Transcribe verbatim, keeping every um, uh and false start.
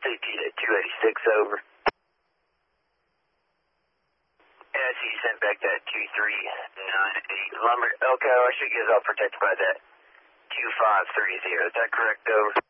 safety at two eighty-six, over. Yeah, I see you sent back that two three nine eight Lumber. Elko, I should get all protected by that two five three zero. Is that correct, over?